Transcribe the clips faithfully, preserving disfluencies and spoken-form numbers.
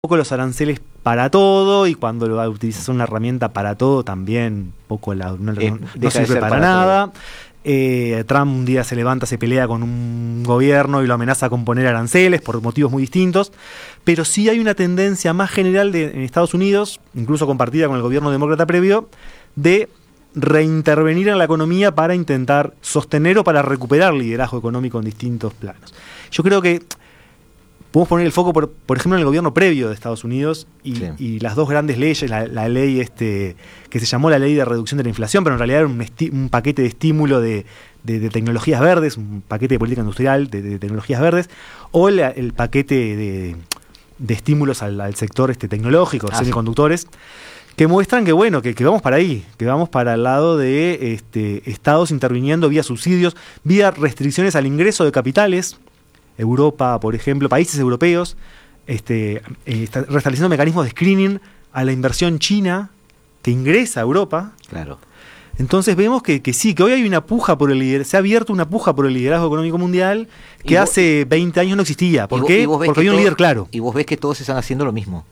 poco los aranceles para todo, y cuando lo utilizas una herramienta para todo también poco la, no, eh, no, no sirve para, para nada. Eh, Trump un día se levanta, se pelea con un gobierno y lo amenaza con poner aranceles por motivos muy distintos, pero sí hay una tendencia más general de, en Estados Unidos, incluso compartida con el gobierno demócrata previo, de reintervenir en la economía para intentar sostener o para recuperar liderazgo económico en distintos planos. Yo creo que podemos poner el foco, por, por ejemplo, en el gobierno previo de Estados Unidos y, sí. y las dos grandes leyes, la, la ley este que se llamó la ley de reducción de la inflación, pero en realidad era un, esti- un paquete de estímulo de, de, de tecnologías verdes, un paquete de política industrial de, de tecnologías verdes, o la, el paquete de, de estímulos al, al sector este tecnológico, ah, semiconductores, sí. que muestran que bueno, que, que vamos para ahí, que vamos para el lado de este, estados interviniendo vía subsidios, vía restricciones al ingreso de capitales. Europa, por ejemplo, países europeos, este, eh, está restableciendo mecanismos de screening a la inversión china que ingresa a Europa. Claro. Entonces vemos que, que sí, que hoy hay una puja por el liderazgo, se ha abierto una puja por el liderazgo económico mundial que vos, hace veinte años no existía. ¿Por qué? Porque hay un todo, líder claro. Y vos ves que todos están haciendo lo mismo.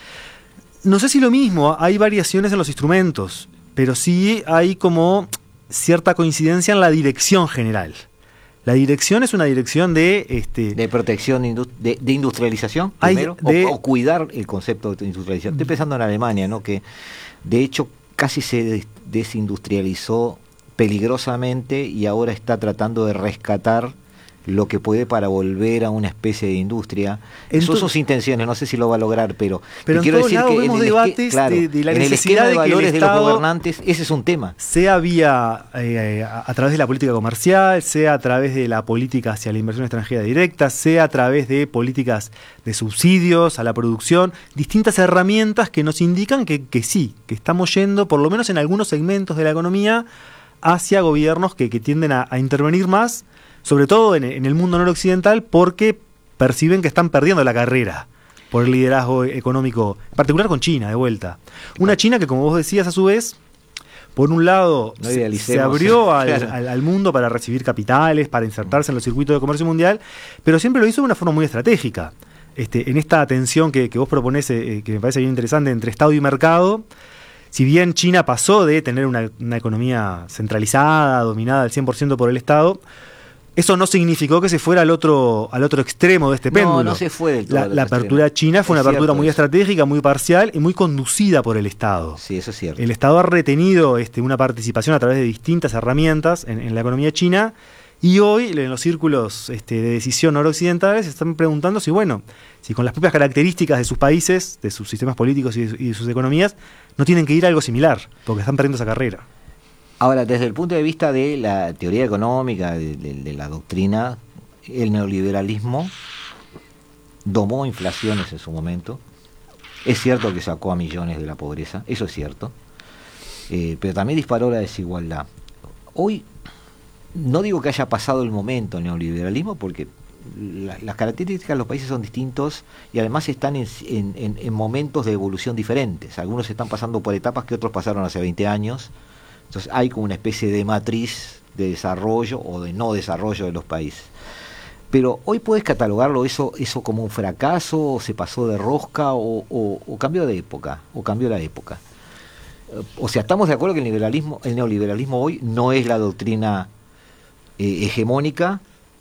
No sé si lo mismo, hay variaciones en los instrumentos, pero sí hay como cierta coincidencia en la dirección general. La dirección es una dirección de... Este, de protección, de, de industrialización, primero, de, o, o cuidar el concepto de industrialización. Estoy pensando en Alemania, ¿no? Que de hecho casi se desindustrializó peligrosamente y ahora está tratando de rescatar lo que puede para volver a una especie de industria. Son sus intenciones, no sé si lo va a lograr, pero, pero quiero decir que vemos en el, debates claro, de, de la en necesidad el esquema de, de valores que el de Estado los gobernantes, ese es un tema. Sea vía eh, a, a través de la política comercial, sea a través de la política hacia la inversión extranjera directa, sea a través de políticas de subsidios a la producción, distintas herramientas que nos indican que, que sí, que estamos yendo, por lo menos en algunos segmentos de la economía, hacia gobiernos que, que tienden a, a intervenir más, sobre todo en, en el mundo noroccidental, porque perciben que están perdiendo la carrera por el liderazgo económico, en particular con China, de vuelta. Una China que, como vos decías, a su vez, por un lado, no se, se abrió al, claro. al, al mundo para recibir capitales, para insertarse en los circuitos de comercio mundial, pero siempre lo hizo de una forma muy estratégica. Este, en esta tensión que, que vos proponés, eh, que me parece bien interesante, entre Estado y mercado, si bien China pasó de tener una, una economía centralizada, dominada al cien por ciento por el Estado, eso no significó que se fuera al otro al otro extremo de este péndulo. No, no se fue del todo. La, la apertura extremo. china fue es una apertura muy eso. estratégica, muy parcial y muy conducida por el Estado. Sí, eso es cierto. El Estado ha retenido este, una participación a través de distintas herramientas en, en la economía china, y hoy en los círculos este, de decisión noroccidentales se están preguntando si, bueno, si con las propias características de sus países, de sus sistemas políticos y de, y de sus economías, no tienen que ir a algo similar, porque están perdiendo esa carrera. Ahora, desde el punto de vista de la teoría económica, de, de, de la doctrina, el neoliberalismo domó inflaciones en su momento. Es cierto que sacó a millones de la pobreza, eso es cierto, eh, pero también disparó la desigualdad. Hoy, no digo que haya pasado el momento el neoliberalismo, porque la, las características de los países son distintos y además están en, en, en momentos de evolución diferentes. Algunos están pasando por etapas que otros pasaron hace veinte años. Entonces hay como una especie de matriz de desarrollo o de no desarrollo de los países. Pero hoy puedes catalogarlo eso eso como un fracaso, o se pasó de rosca, o, o, o cambió de época, o cambió la época. O sea, estamos de acuerdo que el liberalismo, el neoliberalismo hoy no es la doctrina eh, hegemónica,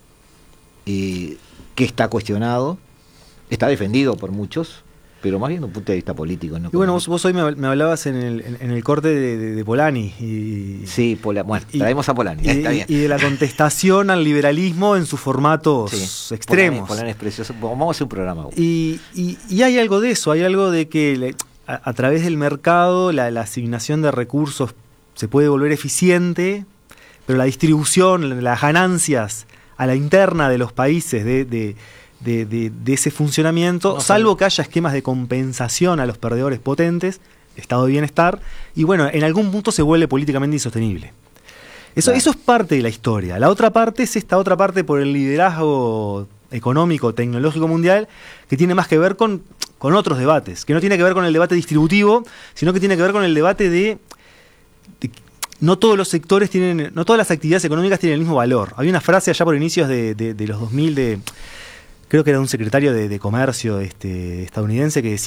eh, que está cuestionado, está defendido por muchos, pero más bien desde un punto de vista político. ¿No? Y bueno, vos, vos hoy me, me hablabas en el, en, en el corte de, de, de Polani. Y, sí, Pola, bueno, y, traemos a Polani. Y, está bien. y de la contestación al liberalismo en sus formatos sí, extremos. Polani, Polani es precioso. Vamos a hacer un programa. Y, y, y hay algo de eso, hay algo de que le, a, a través del mercado la, la asignación de recursos se puede volver eficiente, pero la distribución, las ganancias a la interna de los países de... de De, de, de ese funcionamiento, no, salvo no. que haya esquemas de compensación a los perdedores potentes, estado de bienestar, y bueno, en algún punto se vuelve políticamente insostenible. Eso, claro. eso es parte de la historia. La otra parte es esta otra parte por el liderazgo económico, tecnológico mundial, que tiene más que ver con, con otros debates, que no tiene que ver con el debate distributivo, sino que tiene que ver con el debate de, de no todos los sectores tienen, no todas las actividades económicas tienen el mismo valor. Había una frase allá por inicios de, de, de los dos mil de creo que era un secretario de, de comercio este, estadounidense que decía